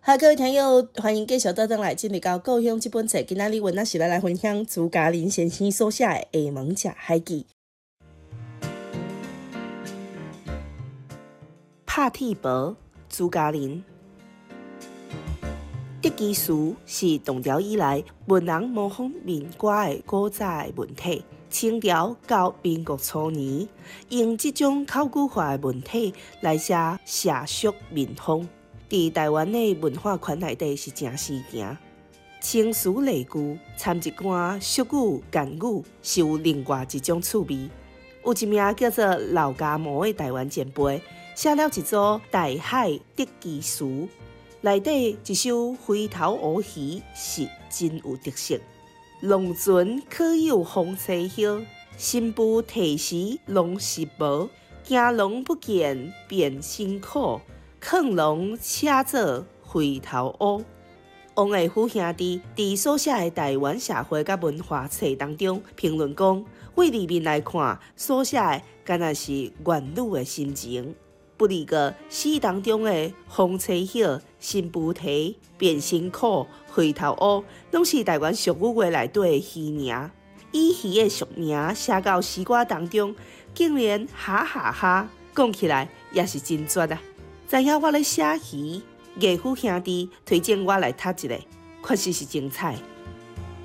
哈，各位听友，欢迎继续倒转来进入到《故乡》这本册。今仔日阮也是来分享朱家林先生所写的《下门食海记》。拍铁薄，朱家林。德基书是唐朝以来文人模仿民歌的古早的文体。清朝到民国初年，用这种考古化的文体来写写俗民风，在台湾的文化圈内底是真时行。清词例句掺一寡俗语谚语，是有另外一种趣味。有一名叫做老家模的台湾前辈，写了一组《大海德基词》，内底一首回头乌鱼是真有特色。龙船可有风吹晓，新妇提时拢是无。惊龙不见变辛苦，劝龙且做回头乌。王卫虎兄弟伫所写的台湾社会甲文化册当中评论讲，为里面来看，所写的敢若是原女的心情，不离个诗当中的风吹晓、新妇提、变辛苦、回头乌，拢是台湾俗语话内底的鱼名。以鱼的俗名写到诗歌当中，竟然哈哈哈，讲起来也是真绝啊！知影我咧写鱼，艺虎兄弟推荐我来读一下，确实是精彩。